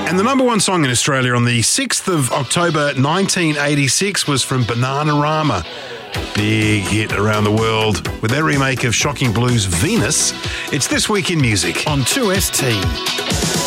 And the number one song in Australia on the 6th of October 1986 was from Bananarama. Big hit around the world with their remake of Shocking Blues' Venus. It's This Week in Music on 2ST.